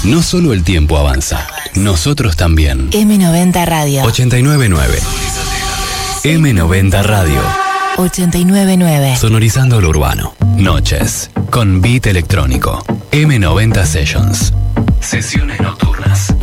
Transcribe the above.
No solo el tiempo avanza, nosotros también. M90 Radio. 899. M90 Radio. 899. Sonorizando lo urbano. Noches. Con beat electrónico. M90 Sessions. Sesiones nocturnas.